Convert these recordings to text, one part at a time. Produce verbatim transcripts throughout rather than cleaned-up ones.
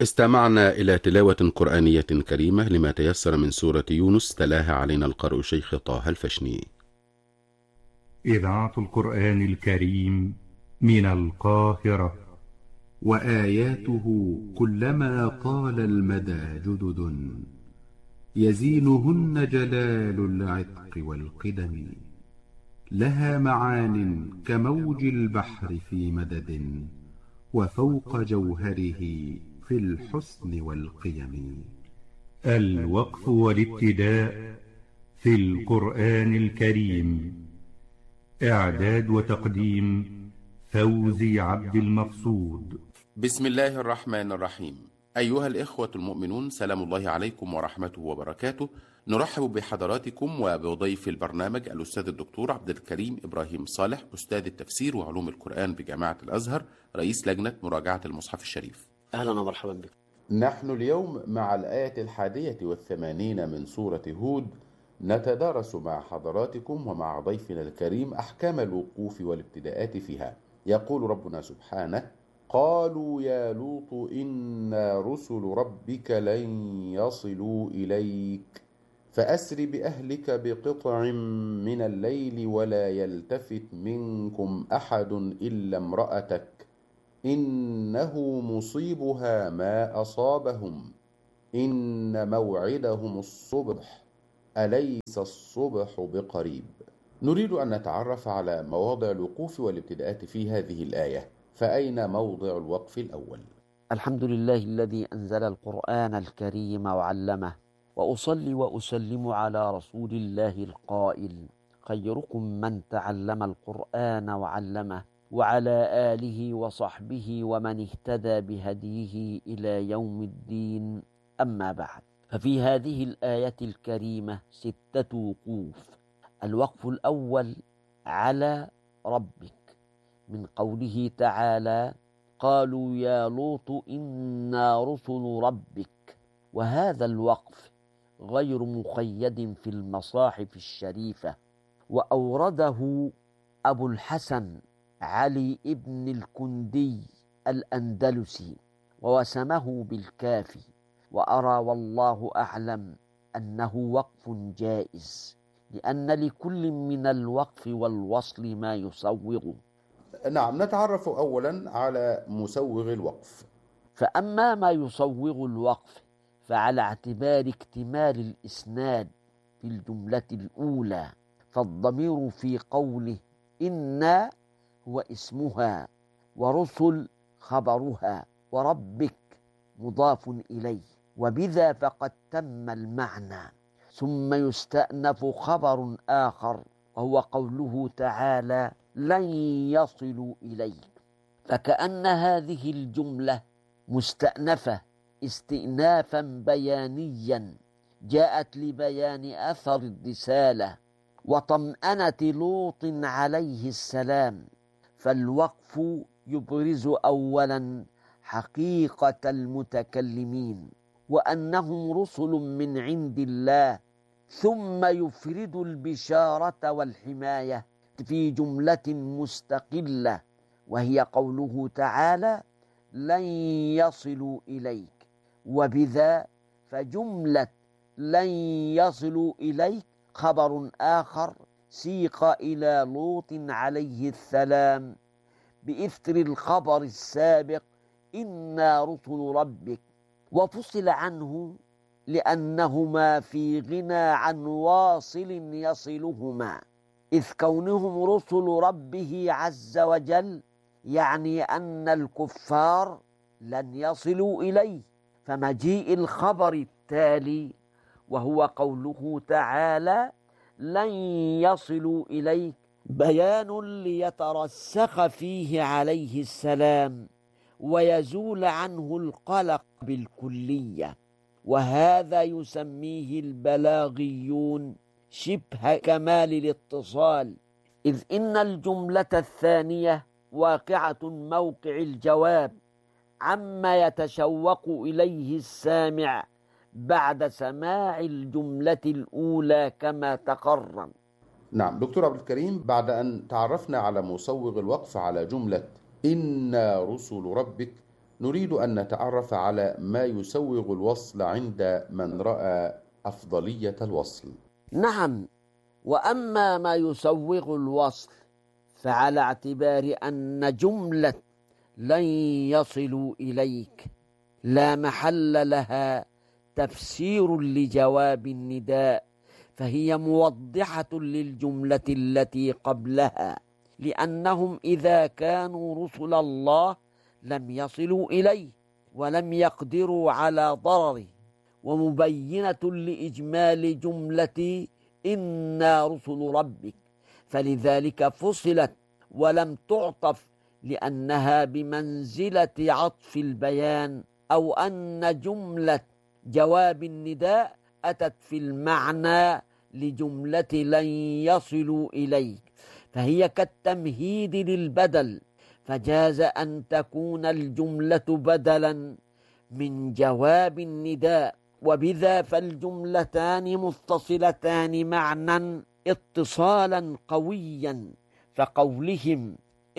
استمعنا إلى تلاوة قرآنية كريمة لما تيسر من سورة يونس، تلاها علينا القارئ شيخ طه الفشني. إذاعة القرآن الكريم من القاهرة. وآياته كلما طال المدى جدد، يزينهن جلال العتق والقدم. لها معان كموج البحر في مدد، وفوق جوهره في الحسن والقيم. الوقف والابتداء في القرآن الكريم. إعداد وتقديم فوزي عبد المقصود. بسم الله الرحمن الرحيم. أيها الإخوة المؤمنون، سلام الله عليكم ورحمته وبركاته. نرحب بحضراتكم وبضيف البرنامج الأستاذ الدكتور عبد الكريم إبراهيم صالح، أستاذ التفسير وعلوم القرآن بجامعة الأزهر، رئيس لجنة مراجعة المصحف الشريف. أهلا ومرحبا بك. نحن اليوم مع الآية الحادية والثمانين من سورة هود، نتدارس مع حضراتكم ومع ضيفنا الكريم أحكام الوقوف والابتداءات فيها. يقول ربنا سبحانه: قالوا يا لوط إنا رسل ربك لن يصلوا إليك فأسر بأهلك بقطع من الليل ولا يلتفت منكم أحد إلا امرأتك إنه مصيبها ما أصابهم إن موعدهم الصبح أليس الصبح بقريب. نريد أن نتعرف على مواضع الوقوف والابتداءات في هذه الآية، فأين موضع الوقف الأول؟ الحمد لله الذي أنزل القرآن الكريم وعلمه، وأصلي وأسلم على رسول الله القائل: خيركم من تعلم القرآن وعلمه، وعلى آله وصحبه ومن اهتدى بهديه إلى يوم الدين. أما بعد، ففي هذه الآية الكريمة ستة وقوف. الوقف الأول على ربك، من قوله تعالى: قالوا يا لوط إنا رسل ربك. وهذا الوقف غير مقيد في المصاحف الشريفة، وأورده أبو الحسن علي ابن الكندي الأندلسي ووسمه بالكافي، وأرى والله أعلم أنه وقف جائز، لأن لكل من الوقف والوصل ما يصوغه. نعم، نتعرف أولا على مسوغ الوقف. فأما ما يصوغ الوقف فعلى اعتبار اكتمال الإسناد في الجملة الأولى، فالضمير في قوله إنا هو اسمها، ورسل خبرها، وربك مضاف إليه، وبذا فقد تم المعنى. ثم يستأنف خبر آخر وهو قوله تعالى: لن يصلوا إليك، فكأن هذه الجملة مستأنفة استئنافا بيانيا جاءت لبيان أثر الرسالة وطمأنة لوط عليه السلام. فالوقف يبرز أولا حقيقة المتكلمين وأنهم رسل من عند الله، ثم يفرد البشارة والحماية في جملة مستقلة، وهي قوله تعالى: لن يصلوا إليك. وبذا فجملة لن يصلوا إليك خبر آخر سيق إلى لوط عليه السلام بإثر الخبر السابق إنا رسل ربك، وفصل عنه لأنهما في غنى عن واصل يصلهما، إذ كونهم رسل ربه عز وجل يعني أن الكفار لن يصلوا إليه. فمجيء الخبر التالي وهو قوله تعالى: لن يصلوا إليك بيان ليترسخ فيه عليه السلام ويزول عنه القلق بالكلية، وهذا يسميه البلاغيون شبه كمال الاتصال، إذ إن الجملة الثانية واقعة موقع الجواب عما يتشوق إليه السامع بعد سماع الجملة الأولى كما تقرر. نعم دكتور عبد الكريم، بعد أن تعرفنا على مسوغ الوقف على جملة إنا رسل ربك، نريد أن نتعرف على ما يسوغ الوصل عند من رأى أفضلية الوصل. نعم، وأما ما يسوغ الوصل فعلى اعتبار أن جملة لن يصلوا إليك لا محل لها تفسير لجواب النداء، فهي موضحة للجملة التي قبلها، لأنهم إذا كانوا رسل الله لم يصلوا إليه ولم يقدروا على ضرره، ومبينة لإجمال جملة إنا رسل ربك، فلذلك فصلت ولم تعطف لأنها بمنزلة عطف البيان، أو أن جملة جواب النداء أتت في المعنى لجملة لن يصلوا إليك، فهي كالتمهيد للبدل، فجاز أن تكون الجملة بدلا من جواب النداء، وبذا فالجملتان متصلتان معنى اتصالا قويا، فقولهم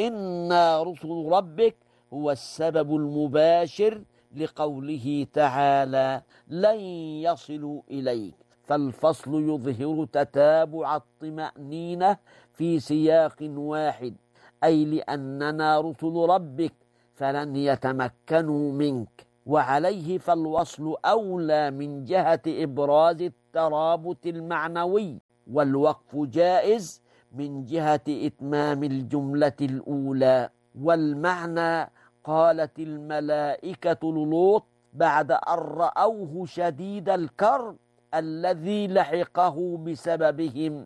إنا رسل ربك هو السبب المباشر لقوله تعالى لن يصلوا إليك، فالفصل يظهر تتابع الطمأنينة في سياق واحد، أي لأننا رسل ربك فلن يتمكنوا منك، وعليه فالوصل أولى من جهة إبراز الترابط المعنوي، والوقف جائز من جهة إتمام الجملة الأولى. والمعنى قالت الملائكة للوط بعد أن رأوه شديد الكرب الذي لحقه بسببهم،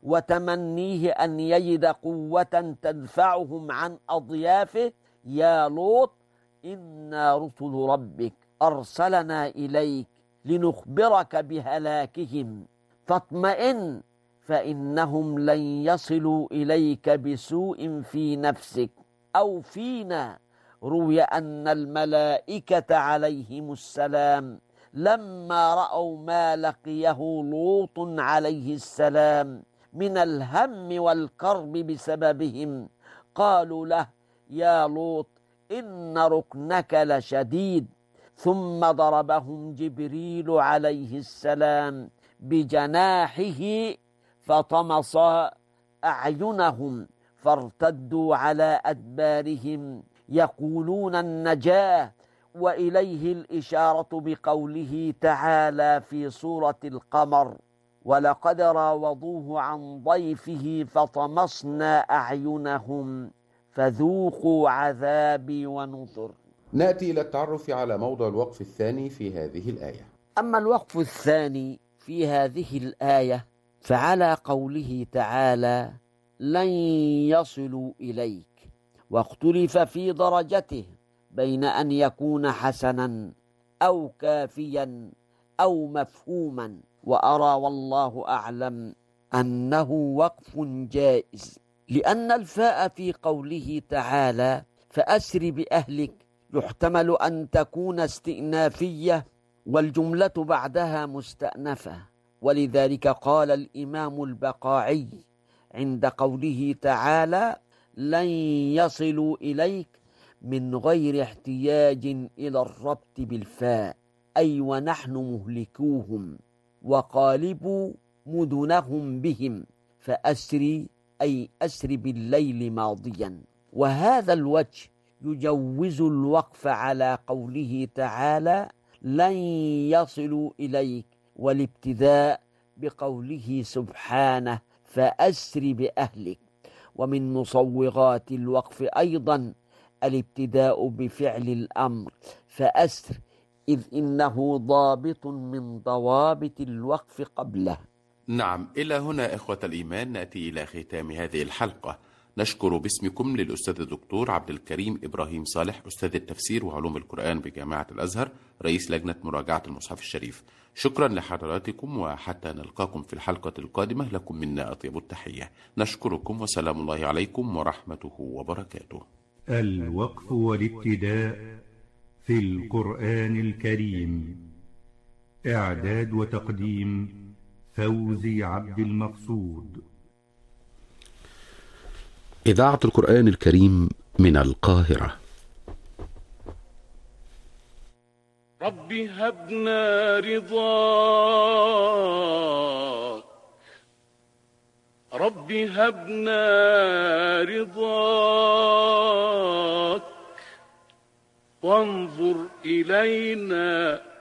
وتمنيه أن يجد قوة تدفعهم عن أضيافه: يا لوط إنا رسل ربك أرسلنا إليك لنخبرك بهلاكهم فاطمئن فإنهم لن يصلوا إليك بسوء في نفسك أو فينا. روي أن الملائكة عليهم السلام لما رأوا ما لقيه لوط عليه السلام من الهم والكرب بسببهم قالوا له: يا لوط إن ركنك لشديد. ثم ضربهم جبريل عليه السلام بجناحه فطمس أعينهم فارتدوا على أدبارهم يقولون النجاة. وإليه الإشارة بقوله تعالى في سورة القمر: ولقد راوضوه عن ضيفه فطمسنا أعينهم فذوقوا عذابي ونذر. نأتي إلى التعرف على موضع الوقف الثاني في هذه الآية. أما الوقف الثاني في هذه الآية فعلى قوله تعالى لن يصلوا إليك، واختلف في درجته بين أن يكون حسنا أو كافيا أو مفهوما، وأرى والله أعلم أنه وقف جائز، لأن الفاء في قوله تعالى فأسر بأهلك يحتمل أن تكون استئنافية والجملة بعدها مستأنفة، ولذلك قال الإمام البقاعي عند قوله تعالى لن يصلوا إليك من غير احتياج إلى الربط بالفاء، أي ونحن مهلكوهم وقالبوا مدنهم بهم، فأسري أي أسر بالليل ماضيا. وهذا الوجه يجوز الوقف على قوله تعالى لن يصلوا إليك، والابتداء بقوله سبحانه فأسر بأهلك. ومن مصوغات الوقف أيضا الابتداء بفعل الأمر فأسر، إذ إنه ضابط من ضوابط الوقف قبله. نعم، إلى هنا إخوة الإيمان نأتي إلى ختام هذه الحلقة. نشكر باسمكم للأستاذ الدكتور عبد الكريم إبراهيم صالح، أستاذ التفسير وعلوم القرآن بجامعة الأزهر، رئيس لجنة مراجعة المصحف الشريف. شكرا لحضراتكم، وحتى نلقاكم في الحلقة القادمة لكم منا أطيب التحية. نشكركم وسلام الله عليكم ورحمته وبركاته. الوقف والابتداء في القرآن الكريم، إعداد وتقديم فوزي عبد المقصود. إذاعة القرآن الكريم من القاهرة. رب هبنا رضاك رب هبنا رضاك وانظر إلينا